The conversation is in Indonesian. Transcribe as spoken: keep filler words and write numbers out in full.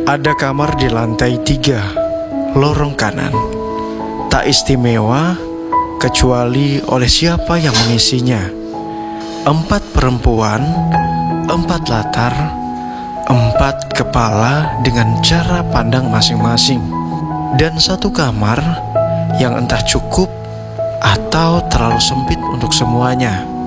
Ada kamar di lantai tiga, lorong kanan. Tak istimewa kecuali oleh siapa yang mengisinya. Empat perempuan, empat latar, empat kepala dengan cara pandang masing-masing. Dan satu kamar yang entah cukup atau terlalu sempit untuk semuanya.